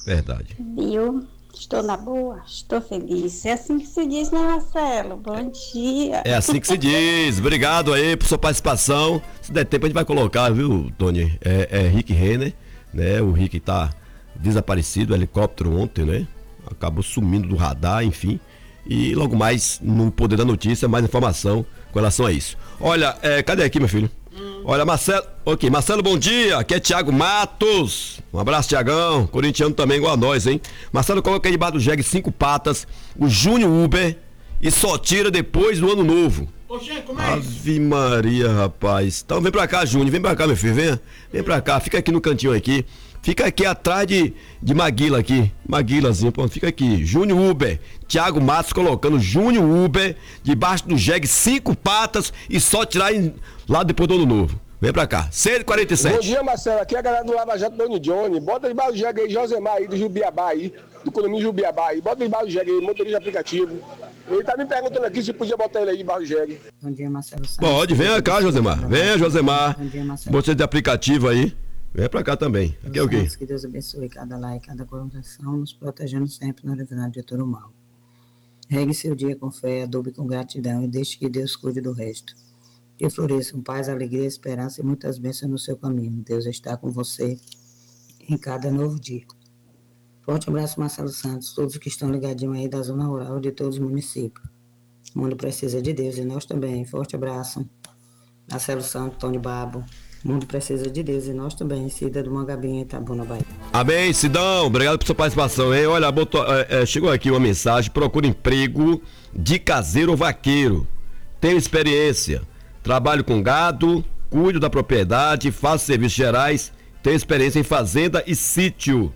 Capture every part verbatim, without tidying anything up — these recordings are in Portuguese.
Verdade. Viu? Estou na boa, estou feliz. É assim que se diz, né, Marcelo? Bom dia. É assim que se diz. Obrigado aí por sua participação. Se der tempo a gente vai colocar, viu, Tony? É, é Rick Renner, né? O Rick tá desaparecido, helicóptero ontem, né? Acabou sumindo do radar, enfim. E logo mais, no Poder da Notícia, mais informação com relação a isso. Olha, é, cadê aqui, meu filho? Hum. Olha, Marcelo. Ok, Marcelo, bom dia. Aqui é Thiago Matos. Um abraço, Thiagão. Corintiano também, igual a nós, hein? Marcelo, coloca aí debaixo do jegue cinco patas, o Júnior Uber e só tira depois do ano novo. Oxê, como é isso? Ave Maria, rapaz. Então vem pra cá, Júnior. Vem pra cá, meu filho. Vem, vem pra cá. Fica aqui no cantinho aqui. Fica aqui atrás de, de Maguila aqui. Maguilazinho, pô. Fica aqui. Júnior Uber. Thiago Matos colocando Júnior Uber debaixo do jegue cinco patas e só tirar em, lá depois do ano novo. Vem pra cá. seis e quarenta e sete. Bom dia, Marcelo. Aqui é a galera do Lava Jato Doni Johnny. Bota debaixo do jegue aí, Josemar aí, do Jubiabá aí. Do condomínio Jubiabá aí. Bota debaixo do jegue aí, motorista de aplicativo. Ele tá me perguntando aqui se podia botar ele aí debaixo do jegue. Bom dia, Marcelo. Pode, vem cá, Josemar. Vem, Josemar. Bom dia, Marcelo. Motorista de aplicativo aí. Vem pra cá também. Aqui é o quê? Que Deus abençoe cada lar e cada coração, nos protegendo sempre, nos livrando de todo mal. Regue seu dia com fé, adobe com gratidão e deixe que Deus cuide do resto. Que floresçam paz, alegria, esperança e muitas bênçãos no seu caminho. Deus está com você em cada novo dia. Forte abraço, Marcelo Santos, todos que estão ligadinhos aí da zona rural de todos os municípios. O mundo precisa de Deus e nós também. Forte abraço. Marcelo Santos, Tony Babo. O mundo precisa de Deus e nós também. Cida do Mangabinha, Itabuna, Bahia. Amém, Sidão. Obrigado por sua participação, hein? Olha, botou, é, é, chegou aqui uma mensagem. Procura emprego de caseiro ou vaqueiro. Tenho experiência. Trabalho com gado, cuido da propriedade, faço serviços gerais. Tenho experiência em fazenda e sítio.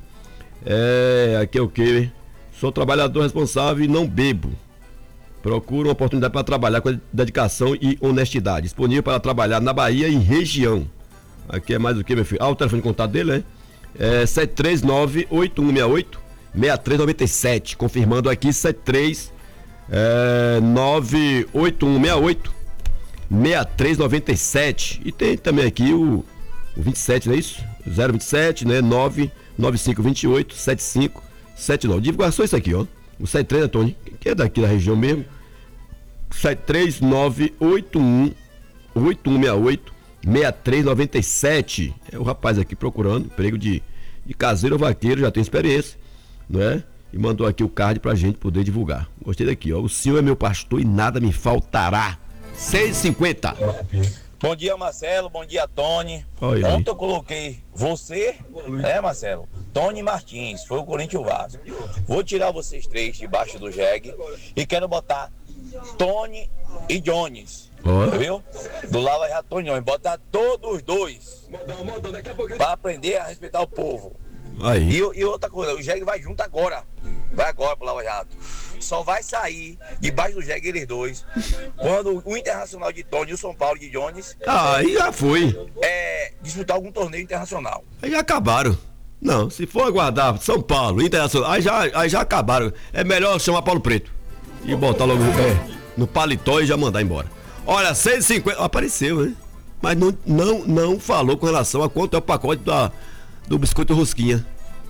É, aqui é o quê? Sou trabalhador responsável e não bebo. Procuro uma oportunidade para trabalhar com dedicação e honestidade. Disponível para trabalhar na Bahia e região. Aqui é mais o que, meu filho? Ah, o telefone de contato dele, né? É sete três nove, oito um seis oito, seis três nove sete. Confirmando aqui, sete três nove, oito um seis oito, seis três nove sete. E tem também aqui o, o vinte e sete, não é isso? zero vinte e sete, né? nove nove cinco dois oito, sete cinco sete nove. Divulgação isso aqui, ó. O sete três, né, Tony? Que é daqui da região mesmo. sete três nove, oito um, oito um seis oito, seis três nove sete. É o rapaz aqui procurando emprego de, de caseiro ou vaqueiro, já tem experiência, não é? E mandou aqui o card pra gente poder divulgar. Gostei daqui, ó. O Senhor é meu pastor e nada me faltará. seis e cinquenta. Bom dia, Marcelo. Bom dia, Tony. Oi, Ontem eu coloquei você, né, Marcelo? Tony Martins, foi o Corinthians Vasco. Vou tirar vocês três debaixo do jegue e quero botar Tony e Jones. Oh. Viu? Do Lava Jato Tony Jones. Botar todos os dois para aprender a respeitar o povo. Aí. E, e outra coisa, o jegue vai junto agora. Vai agora pro Lava Jato. Só vai sair debaixo do jegue eles dois quando o Internacional de Tony e o São Paulo de Jones. Ah, aí já foi. É, disputar algum torneio internacional. Aí já acabaram. Não, se for aguardar São Paulo, Internacional, aí já, aí já acabaram. É melhor chamar Paulo Preto e botar logo é, no paletó e já mandar embora. Olha, seis e cinquenta, apareceu, né? Mas não, não, não falou com relação a quanto é o pacote da, do biscoito rosquinha.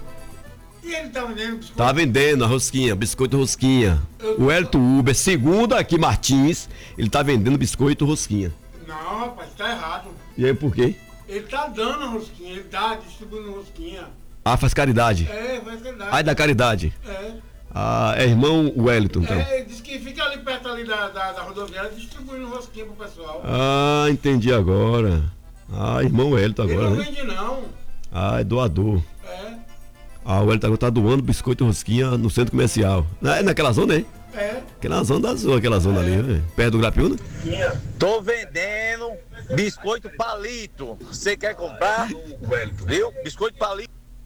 E ele tá vendendo biscoito? Tá vendendo a rosquinha, biscoito rosquinha. O Elton Uber, segundo aqui Martins, ele tá vendendo biscoito rosquinha. Não, rapaz, tá errado. E aí, por quê? Ele tá dando a rosquinha, ele tá distribuindo rosquinha. Ah, faz caridade. É, faz caridade. Ai, da caridade. É. Ah, é irmão Wellington, então. É, ele disse que fica ali perto ali da, da, da rodoviária distribuindo rosquinha pro pessoal. Ah, entendi agora. Ah, irmão Wellington agora, ele não né? vende não. Ah, é doador. É. Ah, o Wellington agora tá doando biscoito e rosquinha no centro comercial. É naquela zona, hein? É. Aquela zona da zona, aquela zona é. ali, né? Perto do Grapiúna. Tô vendendo biscoito palito. Você quer comprar? Viu? Biscoito palito.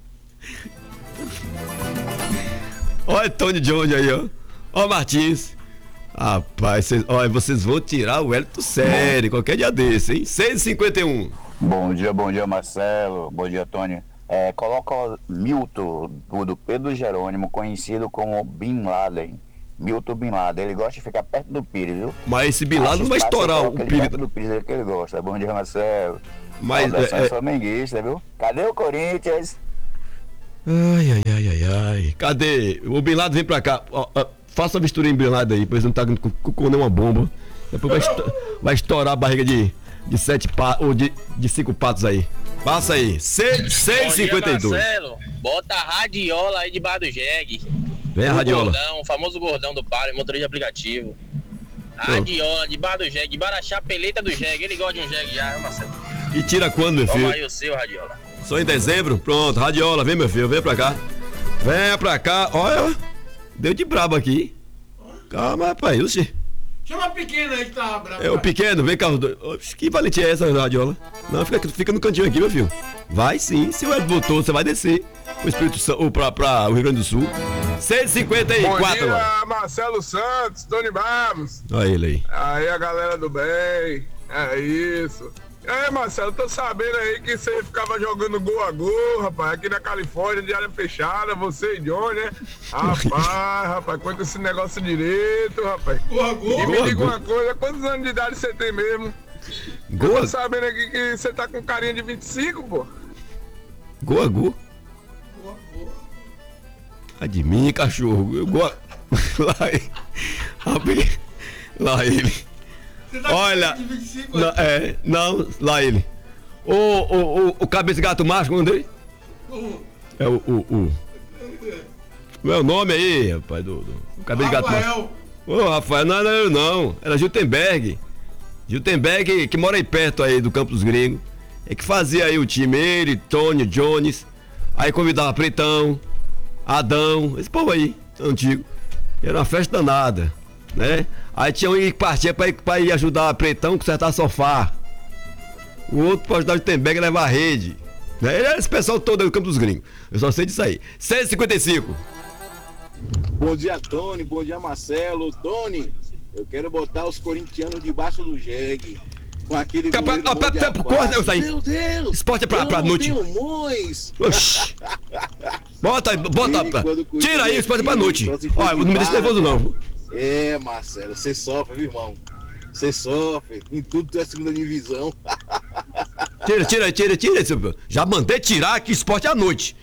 Olha Tony Jones aí, ó. Ó Martins. Rapaz, cês, ó, vocês vão tirar o Wellington sério, qualquer dia desse, hein? seis e cinquenta e um. Bom dia, bom dia, Marcelo. Bom dia, Tony. É, coloca Milton, do, do Pedro Jerônimo, conhecido como Bin Laden. Milton Bin Laden, ele gosta de ficar perto do Pires, viu? Mas esse Bin Laden não vai estourar o Pires. Perto do Pires, é que ele gosta. Bom dia, Marcelo. Mas é, é flamenguista, viu? Cadê o Corinthians? Ai, ai, ai, ai, Ai, cadê? O Bin Laden vem pra cá. Ó, ó, faça a mistura em Bin Laden aí, pois não tá com, com, com nenhuma bomba. Depois vai, esto- vai estourar a barriga de, de sete patos, ou de, de cinco patos aí. Passa aí, seis e cinquenta e dois. Marcelo, bota a radiola aí debaixo do jegue. Vem a O radiola. Gordão, o famoso gordão do Paro, motorista de aplicativo. Radiola debaixo do jegue, debaixo da chapeleta do jegue. Ele gosta de um jegue já, Marcelo. E tira quando, meu Toma filho? aí o seu, radiola. Só em dezembro? Pronto, radiola, vem meu filho, vem pra cá. Vem pra cá, olha. Deu de brabo aqui. Calma, rapaz, oxi. Chama a pequena aí que tá bravo. É o pequeno, vem cá os dois. Oxi, que valentia é essa radiola? Não, fica, fica no cantinho aqui, meu filho. Vai sim, se o Ed botou, você vai descer pro Espírito Santo, ou pra, pra o Rio Grande do Sul. seis e cinquenta e quatro. Bom dia, Marcelo Santos, Tony Barros. Olha ele aí. Aí a galera do bem, é isso. É, Marcelo, tô sabendo aí que você ficava jogando gol a gol, rapaz, aqui na Califórnia, de área fechada, você e John, né? Rapaz, rapaz, conta esse negócio direito, rapaz. Gol a gol? E me Gol a diga gol. uma coisa, quantos anos de idade você tem mesmo? Gol Tô a sabendo aqui que você tá com carinha de vinte e cinco, pô. gol. A gol. Ah, de mim, cachorro. Eu go... Lá ele. Rapaz, lá ele. Você tá com Olha, de vinte e cinco, não, é, não, lá ele. O, o, o, o cabeça de gato macho, quando ele? É o, o, o. Como é o nome aí, rapaz, do, do o cabeça de gato macho? Rafael. Ô, Rafael, não era eu não, era Jutenberg. Jutenberg, que mora aí perto aí do Campo dos Gringos. É que fazia aí o time, ele, Tony, Jones. Aí convidava Pretão, Adão, esse povo aí, antigo. Era uma festa danada, né? Aí tinha um que partia pra ir, pra ir ajudar Pretão a consertar sofá. O outro pra ajudar o Jutenberg a levar a rede. Né? Ele era esse pessoal todo aí do Campo dos Gringos. Eu só sei disso aí. seis e cinquenta e cinco. Bom dia, Tony. Bom dia, Marcelo. Tony, eu quero botar os corintianos debaixo do jegue. Com aquele Capaz, goleiro ó, bom pé- de pé- Aquácio. corta, eu saí. Meu Deus! Esporte é pra, eu pra não noite. tenho Mois. Oxi. Bota, bota, Ele, quando cuida tira aí, do esporte é pra time, noite. só se for Olha, de não me deixa barra. nervoso não. É, Marcelo, você sofre, viu, irmão? Você sofre. Em tudo tu é segunda divisão. Tira, tira, tira, tira. Seu... Já mandei tirar que esporte é à noite.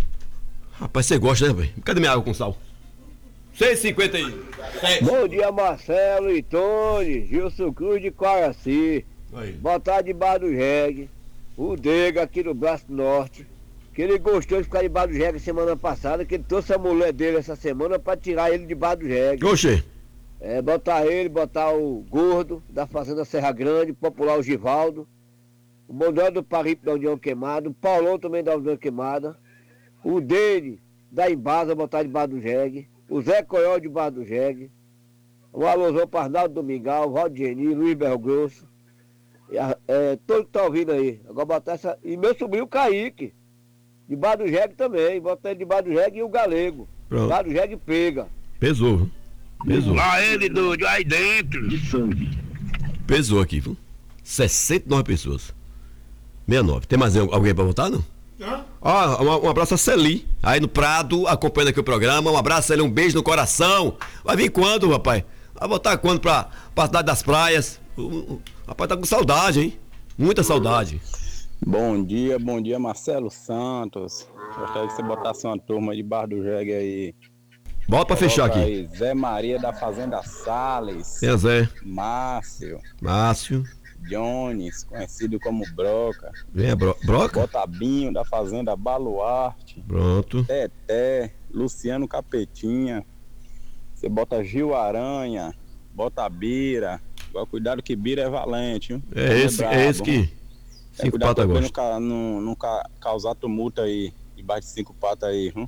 Rapaz, você gosta, né, velho? Cadê minha água com sal? seis e cinquenta aí. Bom dia, Marcelo e Tony, Gilson Cruz de Coraci. Botar debaixo do jegue. O Dega aqui no Braço Norte. Que ele gostou de ficar debaixo do jegue semana passada. Que ele trouxe a mulher dele essa semana pra tirar ele debaixo do jegue. Oxê. É, botar ele, botar o Gordo da Fazenda Serra Grande, popular o Givaldo. O Manuel do Paripe da União Queimada. O Paulão também da União Queimada. O dele da Embasa, botar debaixo do jegue. O Zé Coió debaixo do jegue. O alôzão para Arnaldo Domingal, Valdeni, Luiz Belgrosso. E a- É, todo que tá ouvindo aí. Agora botar essa. E meu sobrinho Kaique. Debaixo do jegue também. Botar ele debaixo do jegue e o Galego. Pronto. Debaixo do jegue pega. Pesou, viu? Pesou. Lá ele, doido, aí dentro. De sangue. Pesou aqui, viu? sessenta e nove pessoas. sessenta e nove. Tem mais alguém pra votar, não? Ó, um, um abraço a Celi, aí no Prado, acompanhando aqui o programa. Um abraço, Celi, um beijo no coração. Vai vir quando, rapaz? Vai voltar quando pra, pra cidade das praias? O, o rapaz tá com saudade, hein? Muita saudade. Bom dia, bom dia, Marcelo Santos. Gostaria que você botasse uma turma debaixo do jegue aí. Bota pra fechar Coloca aqui. aí, Zé Maria da Fazenda Sales. Quem é Zé? Márcio. Márcio. Jones, conhecido como Broca. Vem a bro Broca? Botabinho da Fazenda Baluarte. Pronto. Teté, Luciano Capetinha. Você bota Gil Aranha, bota Bira. Agora cuidado que Bira é valente, viu? É Ele esse, brabo. é esse que É, cinco cuidado patas pra gosta. não, ca- não, não ca- causar tumulto aí, debaixo de cinco patas aí, viu?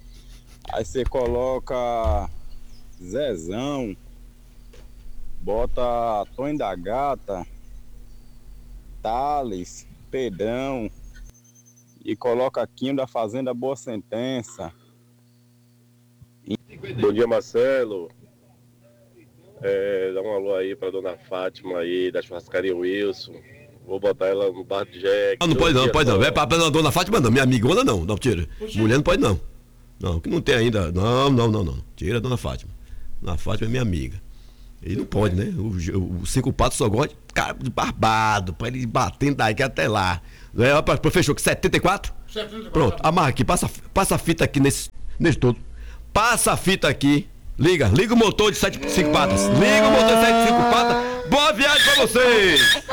Aí você coloca Zezão, bota Tony da Gata, Thales, Pedrão e coloca Quinho da Fazenda Boa Sentença. Bom dia, Marcelo. É, dá um alô aí pra dona Fátima aí, da churrascaria Wilson. Vou botar ela no bar de Jack. Ah, não pode não, não pode não. Vai pra pra dona Fátima, não. Minha amigona, não. Não, tira. Mulher não pode não. Não, que não tem ainda. Não, não, não, não. Tira a dona Fátima. Dona Fátima é minha amiga. Ele não pode, né? O, o, o Cinco Patos só gosta de cara de barbado, pra ele batendo daí que até lá. É, ó, pra- fechou que setenta e quatro? Pronto, amarra aqui, passa, passa a fita aqui nesse, nesse todo. Passa a fita aqui. Liga, liga o motor de sete cinco patas. Liga o motor de sete cinco patas. Boa viagem pra vocês!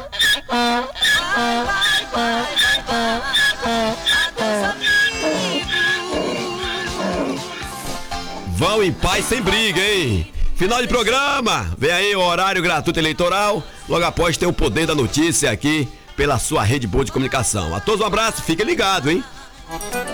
Vão em paz sem briga, hein? Final de programa. Vem aí o horário gratuito eleitoral. Logo após tem o Poder da Notícia aqui pela sua rede boa de comunicação. A todos um abraço, fiquem ligados, hein?